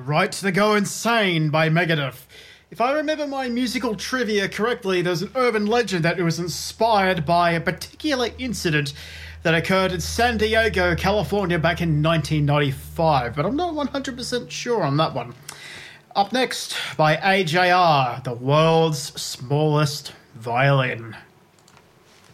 Right to Go Insane by Megadeth. If I remember my musical trivia correctly, there's an urban legend that it was inspired by a particular incident that occurred in San Diego, California back in 1995, but I'm not 100% sure on that one. Up next, by AJR, The World's Smallest Violin.